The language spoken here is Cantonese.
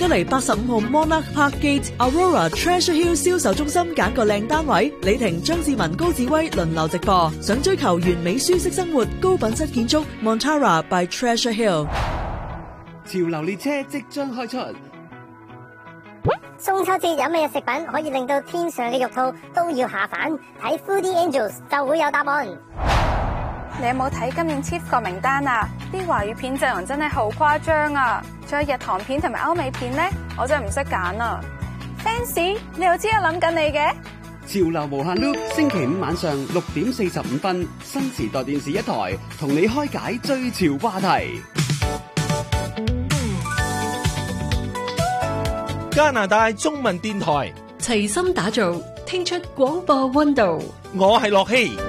嚟85號 Monarch Park Gate Aurora Treasure Hill 銷售中心揀個靚單位，李婷、張志文、高志威輪流直播。想追求完美舒適生活、高品質建築 Montara by Treasure Hill。 潮流列車即將開出。 中秋節有咩食品可以令到天上嘅肉兔都要下凡？睇 Foodie Angels 就會有答案。 你有冇睇今年 TIFF 個名單啊？啲華語片陣容真係好誇張啊！仲有日韓片同埋歐美片呢，我真係唔識揀啊 ！Fancy， 你又知我諗緊你嘅？ 潮流無限 loop， 星期五晚上6點45分，新時代電視一台，同你開解最潮話題。 加拿大中文電台齊心打造，聽出廣播溫度。 我係樂希。